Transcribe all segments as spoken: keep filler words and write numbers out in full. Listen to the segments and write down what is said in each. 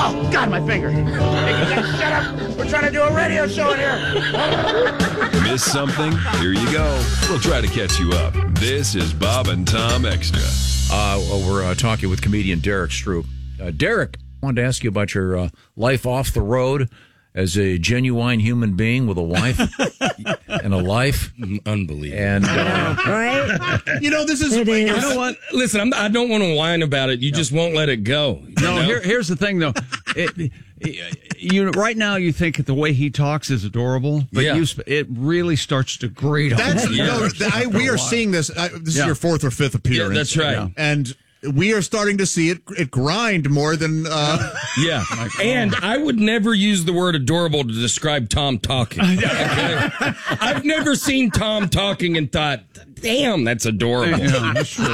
Oh, God, my finger. Hey, you guys shut up. We're trying to do a radio show in here. Miss something? Here you go. We'll try to catch you up. This is Bob and Tom Extra. Uh, well, we're uh, talking with comedian Derek Stroop. Uh, Derek, I wanted to ask you about your uh, life off the road as a genuine human being with a wife and a life. Unbelievable. And uh, right? You know, this is. It You is. know what? Listen, I'm, I don't want to whine about it. You just won't let it go. you No, know? here, here's the thing, though. It, it, you right now, you think the way he talks is adorable, but Yeah. you, sp- it really starts to grate on That's, you. you know, I, we are seeing this. Uh, this Yeah. is your fourth or fifth appearance. Yeah, that's right. Yeah. And we are starting to see it it grind more than. Uh, Yeah. And I would never use the word adorable to describe Tom talking. Okay? I've never seen Tom talking and thought, damn, that's adorable. Yeah, that's true.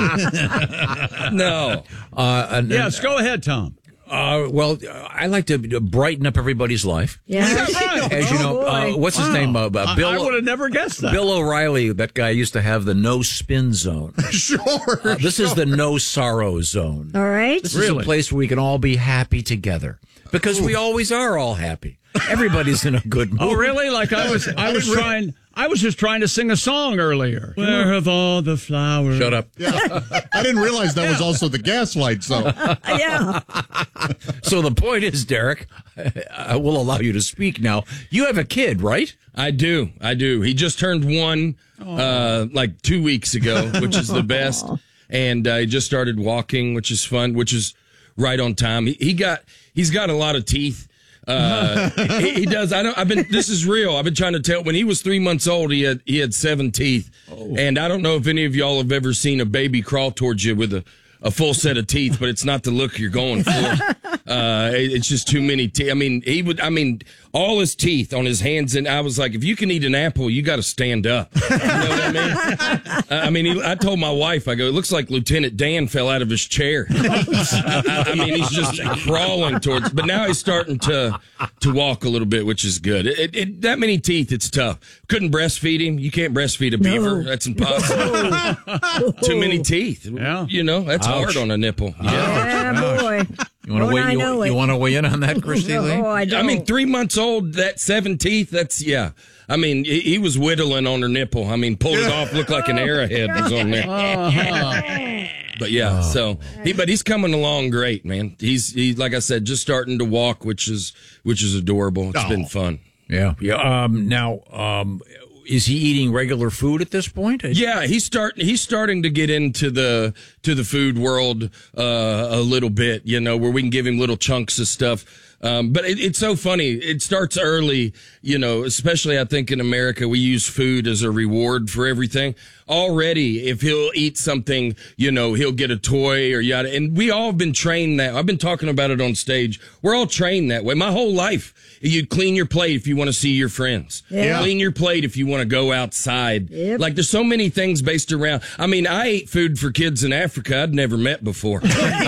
No. uh, and, Yes, go ahead, Tom. Uh, well, I like to brighten up everybody's life. Yeah. As you know, uh, what's his Wow. name? Uh, uh, Bill. I, I would have never guessed that. Bill O'Reilly, that guy used to have the no spin zone. sure. Uh, this is the no sorrow zone. All right. This is Really? a place where we can all be happy together because we always are all happy. Everybody's in a good mood. Oh, really? Like I was, I was trying. I was just trying to sing a song earlier. Where have all the flowers? Shut up. Yeah. I didn't realize that was also the gaslight. So Yeah. So the point is, Derek, I will allow you to speak now. You have a kid, right? I do. I do. He just turned one uh, like two weeks ago, which is the best. And uh, he just started walking, which is fun, which is right on time. He, he got, he's got a lot of teeth. Uh, he, he does. I don't, I've been, this is real. I've been trying to tell, when he was three months old, he had, he had seven teeth. Oh. And I don't know if any of y'all have ever seen a baby crawl towards you with a, a full set of teeth, but it's not the look you're going for. Uh, it, it's just too many teeth. I mean, he would, I mean, all his teeth on his hands. And I was like, if you can eat an apple, you got to stand up. You know what I mean? I mean, he, I told my wife, I go, it looks like Lieutenant Dan fell out of his chair. I, I mean, he's just crawling towards, but now he's starting to, to walk a little bit, which is good. It, it, that many teeth, it's tough. Couldn't breastfeed him. You can't breastfeed a beaver. No. That's impossible. Too many teeth. Yeah. You know, that's Ouch. hard on a nipple. Yeah. Yeah, boy. You want to Don't weigh? I You, know it. you want to weigh in on that, Christy Lee? No, I don't. I mean, three months old, that seven teeth, that's, yeah. I mean, he, he was whittling on her nipple. I mean, pulled it off, looked like an arrowhead was on there. But yeah, so, he, but he's coming along great, man. He's, he, like I said, just starting to walk, which is, which is adorable. It's been fun. Yeah. Yeah. Um, now, um, is he eating regular food at this point? Yeah, he's starting. He's starting to get into the to the food world uh, a little bit. You know, where we can give him little chunks of stuff. Um, but it, it's so funny. It starts early. You know, especially I think in America we use food as a reward for everything. Already, if he'll eat something, you know, he'll get a toy or yada. And we all have been trained that. I've been talking about it on stage. We're all trained that way. My whole life. You clean your plate if you want to see your friends. Yeah. Clean your plate if you want to go outside. Yep. Like there's so many things based around. I mean, I ate food for kids in Africa I'd never met before.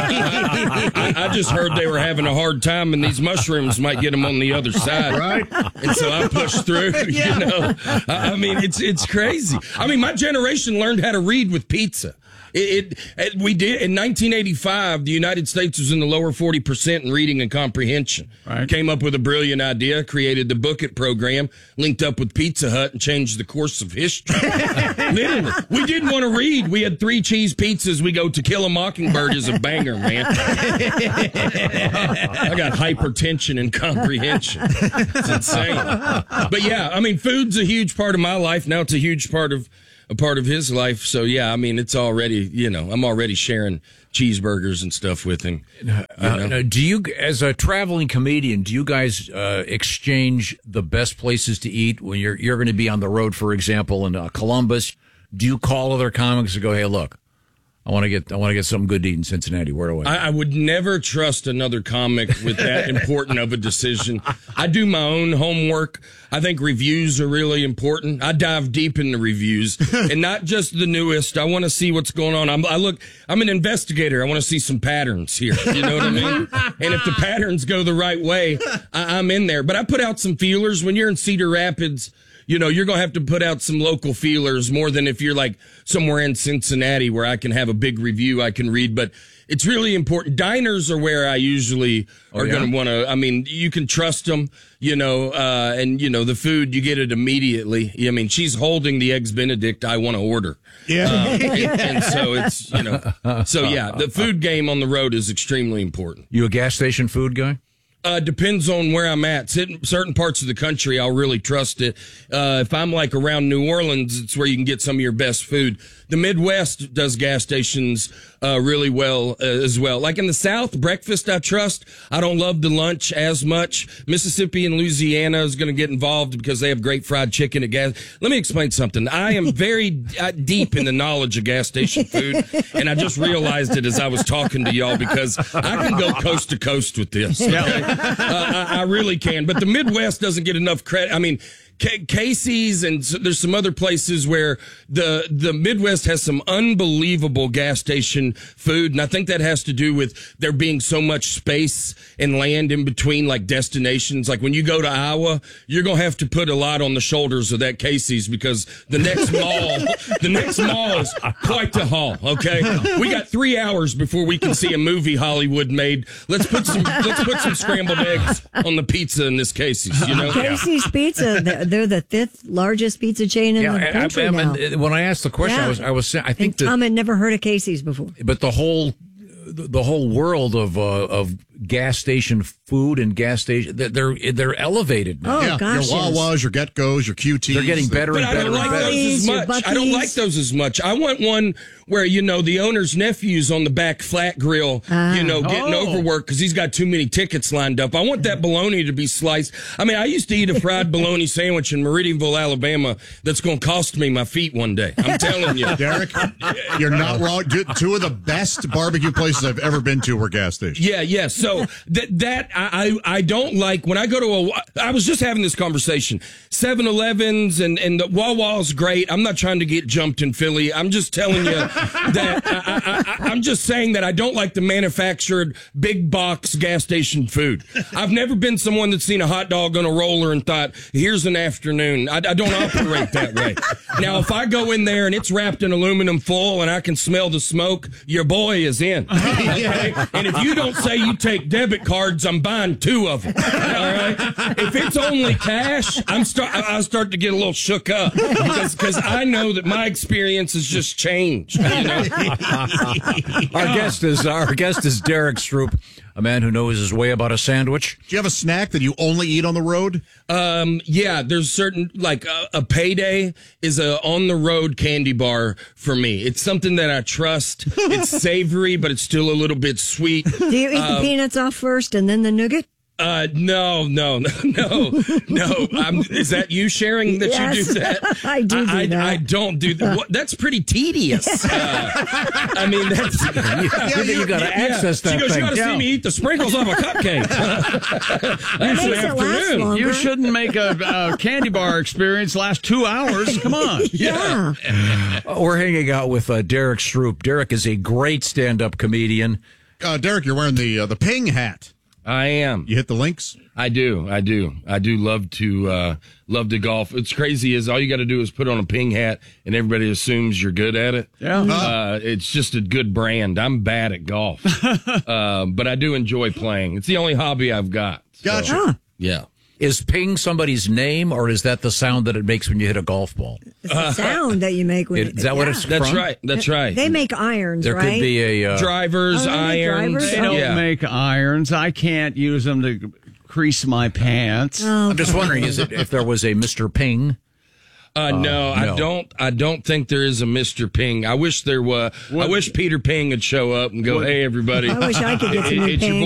I, I just heard they were having a hard time and these mushrooms might get them on the other side. Right. And so I pushed through, you know. I, I mean, it's it's crazy. I mean, my generation learned how to read with pizza. It, it, it we did in nineteen eighty-five. The United States was in the lower forty percent in reading and comprehension. Right. Came up with a brilliant idea, created the Book It program, linked up with Pizza Hut, and changed the course of history. Literally, we didn't want to read. We had three cheese pizzas. We go To Kill a Mockingbird is a banger, man. I got hypertension and comprehension. It's insane. But yeah, I mean, food's a huge part of my life. Now it's a huge part of a part of his life. So yeah, I mean, it's already, you know, I'm already sharing cheeseburgers and stuff with him. You know? Uh, now, do you, as a traveling comedian, do you guys uh, exchange the best places to eat when you're you're going to be on the road, for example, in uh, Columbus? Do you call other comics and go, "Hey, look, I want to get I want to get something good to eat in Cincinnati. Where do I?" I, I would never trust another comic with that important of a decision. I do my own homework. I think reviews are really important. I dive deep into reviews and not just the newest. I want to see what's going on. I'm, I look, I'm an investigator. I want to see some patterns here. You know what I mean? And if the patterns go the right way, I, I'm in there. But I put out some feelers when you're in Cedar Rapids. You know, you're going to have to put out some local feelers more than if you're like somewhere in Cincinnati where I can have a big review I can read. But it's really important. Diners are where I usually are Oh, yeah? going to want to. I mean, you can trust them, you know, uh, and you know the food you get it immediately. I mean, she's holding the eggs Benedict I want to order. Yeah. Um, and, and so it's you know, so yeah, the food game on the road is extremely important. You a gas station food guy? Uh, depends on where I'm at. Certain, certain parts of the country, I'll really trust it. Uh, if I'm like around New Orleans, it's where you can get some of your best food. The Midwest does gas stations uh, really well uh, as well. Like in the South, breakfast I trust. I don't love the lunch as much. Mississippi and Louisiana is going to get involved because they have great fried chicken at gas. Let me explain something. I am very uh, deep in the knowledge of gas station food, and I just realized it as I was talking to y'all because I can go coast to coast with this. Okay? uh, I, I really can. But the Midwest doesn't get enough credit. I mean, K- Casey's and so there's some other places where the the Midwest has some unbelievable gas station food, and I think that has to do with there being so much space and land in between like destinations. Like when you go to Iowa, you're gonna have to put a lot on the shoulders of that Casey's because the next mall, the next mall is quite the haul. Okay, we got three hours before we can see a movie Hollywood made. Let's put some let's put some scrambled eggs on the pizza in this Casey's. You know, Casey's Pizza, they're, they're the fifth largest pizza chain in Yeah, the I- country I- I now. mean, when I asked the question, I Yeah. was, I was, saying, I think And Tom that, had never heard of Casey's before. but the whole, the whole world of uh, of gas station food and gas station, they're they're, they're elevated now. Oh, yeah, gosh, your yes. Wawas, your Get-Go's, your Q T's. They're getting better But and I better don't and like better. those as Your much. I don't like Buc-ee's. those as much. I want one where, you know, the owner's nephew's on the back flat grill, you know, getting Oh. overworked because he's got too many tickets lined up. I want that bologna to be sliced. I mean, I used to eat a fried bologna sandwich in Meridianville, Alabama that's going to cost me my feet one day. I'm telling you. Derek, you're not wrong. Dude, two of the best barbecue places I've ever been to were gas stations. Yeah, yeah. So that that I, I I don't like when I go to a. I was just having this conversation. seven elevens and and the Wawa's great. I'm not trying to get jumped in Philly. I'm just telling you that I, I, I, I'm just saying that I don't like the manufactured big box gas station food. I've never been someone that's seen a hot dog on a roller and thought, "Here's an afternoon." I, I don't operate that way. Now, if I go in there and it's wrapped in aluminum foil and I can smell the smoke, your boy is in. Okay? And if you don't say you take debit cards, I'm buying two of them. All right. If it's only cash, I'm start. I start to get a little shook up because because I know that my experience has just changed. You know? Our guest is our guest is Derek Stroop, a man who knows his way about a sandwich. Do you have a snack that you only eat on the road? Um, yeah, there's certain, like a, a Payday is a on the road candy bar for me. It's something that I trust. It's savory, but it's still a little bit sweet. Do you eat Um, the peanuts off first and then the nougat? Uh, no, no, no, no, no. Um, is that you sharing that Yes, you do that? I do do I, that. I don't do that. What, that's pretty tedious. Uh, I mean, that's Yeah, you, got to access She that goes, thing. you got to see me eat the sprinkles off a cupcake. That's an makes it last afternoon. longer. You shouldn't make a, a candy bar experience last two hours. Come on. Yeah. We're hanging out with uh, Derek Stroop. Derek is a great stand-up comedian. Uh, Derek, you're wearing the uh, the Ping hat. I am. You hit the links? I do. I do. I do love to uh, love to golf. It's crazy is all you got to do is put on a Ping hat and everybody assumes you're good at it. Yeah. Uh, it's just a good brand. I'm bad at golf, uh, but I do enjoy playing. It's the only hobby I've got. So, Gotcha. yeah. Is ping somebody's name, or is that the sound that it makes when you hit a golf ball? It's the sound that you make when Is that what it's That's from? right. That's right. They make irons, There right? could be a uh, drivers, Oh, they make irons. drivers? They don't yeah. make irons. I can't use them to crease my pants. Oh, I'm just wondering, is it if there was a Mister Ping? Uh, no, no. I don't. I don't think there is a Mister Ping. I wish there was. I wish Peter Ping would show up and go, "Hey, everybody! I wish I could get some It- new it's your Ping."